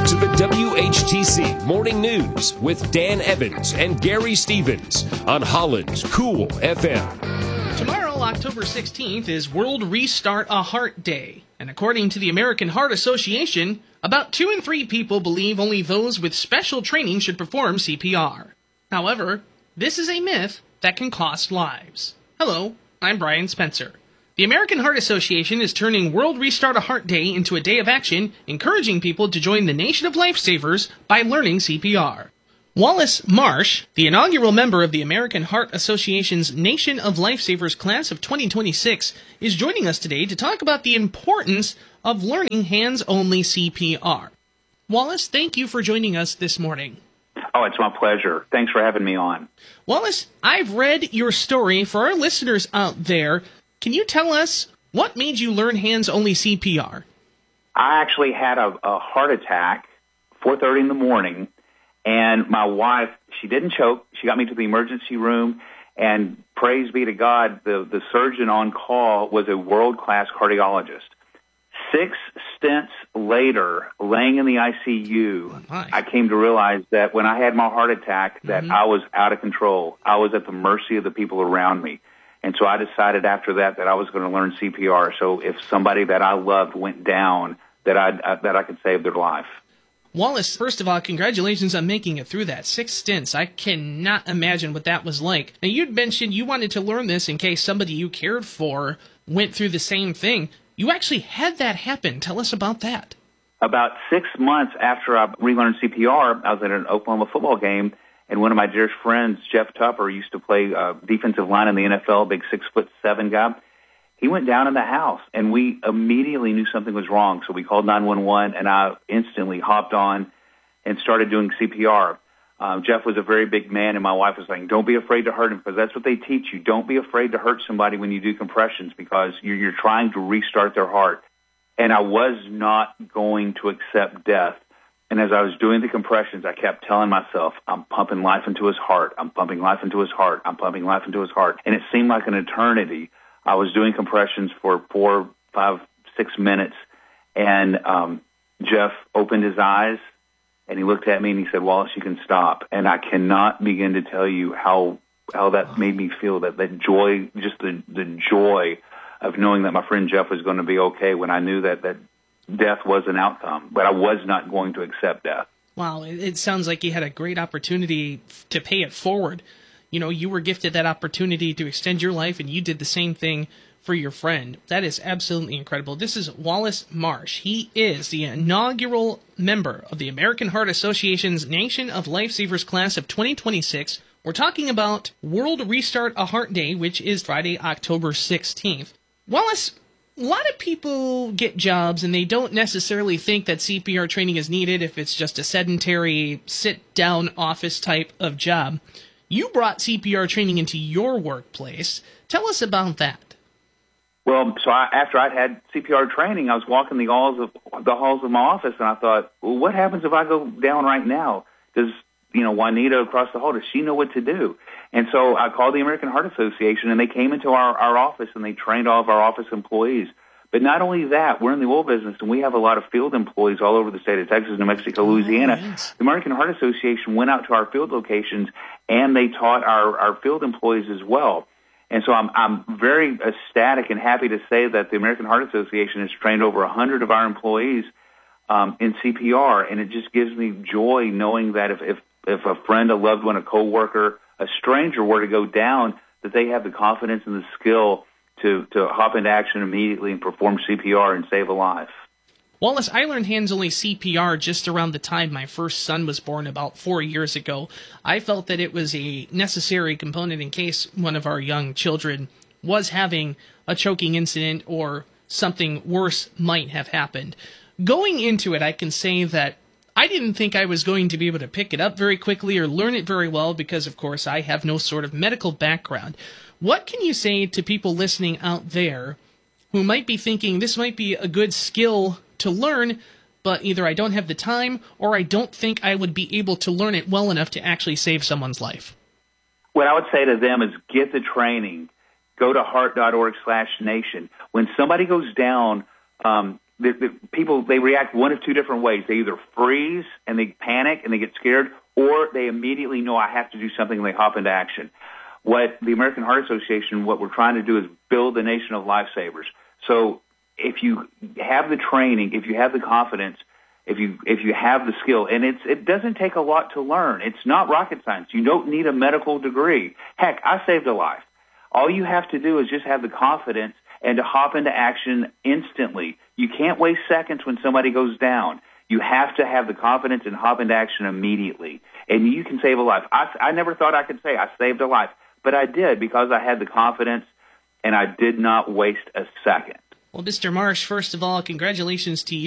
to the WHTC Morning News with Dan Evans and Gary Stevens on Holland's Cool FM. Tomorrow, October 16th, is World Restart a Heart Day. And according to the American Heart Association, about 2 in 3 people believe only those with special training should perform CPR. However, this is a myth that can cost lives. Hello, I'm Brian Spencer. The American Heart Association is turning World Restart a Heart Day into a day of action, encouraging people to join the Nation of Lifesavers by learning CPR. Wallace Marsh, the inaugural member of the American Heart Association's Nation of Lifesavers class of 2026, is joining us today to talk about the importance of learning hands-only CPR. Wallace, thank you for joining us this morning. Oh, it's my pleasure. Thanks for having me on. Wallace, I've read your story. For our listeners out there, can you tell us what made you learn hands-only CPR? I actually had a heart attack, 4:30 in the morning, and my wife, she didn't choke. She got me to the emergency room, and praise be to God, the surgeon on call was a world-class cardiologist. 6 stents later, laying in the ICU, I came to realize that when I had my heart attack, that I was out of control. I was at the mercy of the people around me. And so I decided after that I was going to learn CPR. So if somebody that I loved went down, that I could save their life. Wallace, first of all, congratulations on making it through that. 6 stints. I cannot imagine what that was like. Now, you'd mentioned you wanted to learn this in case somebody you cared for went through the same thing. You actually had that happen. Tell us about that. About 6 months after I relearned CPR, I was at an Oklahoma football game, and one of my dearest friends, Jeff Tupper, used to play defensive line in the NFL, big 6'7" guy. He went down in the house, and we immediately knew something was wrong. So we called 911, and I instantly hopped on and started doing CPR. Jeff was a very big man, and my wife was like, don't be afraid to hurt him, because that's what they teach you. Don't be afraid to hurt somebody when you do compressions, because you're trying to restart their heart. And I was not going to accept death. And as I was doing the compressions, I kept telling myself, I'm pumping life into his heart. I'm pumping life into his heart. I'm pumping life into his heart. And it seemed like an eternity. I was doing compressions for 4, 5, 6 minutes. And Jeff opened his eyes, and he looked at me, and he said, Wallace, you can stop. And I cannot begin to tell you how that made me feel, that joy, just the joy of knowing that my friend Jeff was going to be okay when I knew that death was an outcome, but I was not going to accept death. Wow, it sounds like you had a great opportunity to pay it forward. You know, you were gifted that opportunity to extend your life, and you did the same thing for your friend. That is absolutely incredible. This is Wallace Marsh. He is the inaugural member of the American Heart Association's Nation of Lifesavers class of 2026. We're talking about World Restart a Heart Day, which is Friday, October 16th. Wallace, a lot of people get jobs and they don't necessarily think that CPR training is needed if it's just a sedentary, sit-down office type of job. You brought CPR training into your workplace. Tell us about that. Well, so after I'd had CPR training, I was walking the halls of my office, and I thought, well, what happens if I go down right now? Does Juanita across the hall, does she know what to do? And so I called the American Heart Association, and they came into our office, and they trained all of our office employees. But not only that, we're in the oil business, and we have a lot of field employees all over the state of Texas, New Mexico, Louisiana. Yes. The American Heart Association went out to our field locations, and they taught our field employees as well. And so I'm very ecstatic and happy to say that the American Heart Association has trained over 100 of our employees in CPR, and it just gives me joy knowing that if a friend, a loved one, a coworker, a stranger were to go down, that they have the confidence and the skill to hop into action immediately and perform CPR and save a life. Wallace, I learned hands-only CPR just around the time my first son was born about 4 years ago. I felt that it was a necessary component in case one of our young children was having a choking incident or something worse might have happened. Going into it, I can say that I didn't think I was going to be able to pick it up very quickly or learn it very well because, of course, I have no sort of medical background. What can you say to people listening out there who might be thinking this might be a good skill to learn, but either I don't have the time or I don't think I would be able to learn it well enough to actually save someone's life? What I would say to them is get the training. Go to heart.org/nation. When somebody goes down, the people, they react one of two different ways. They either freeze and they panic and they get scared, or they immediately know I have to do something and they hop into action. What the American Heart Association, what we're trying to do is build a nation of lifesavers. So if you have the training, if you have the confidence, if you have the skill, and it doesn't take a lot to learn. It's not rocket science. You don't need a medical degree. Heck, I saved a life. All you have to do is just have the confidence and to hop into action instantly. You can't waste seconds when somebody goes down. You have to have the confidence and hop into action immediately. And you can save a life. I never thought I could say I saved a life, but I did because I had the confidence and I did not waste a second. Well, Mr. Marsh, first of all, congratulations to you.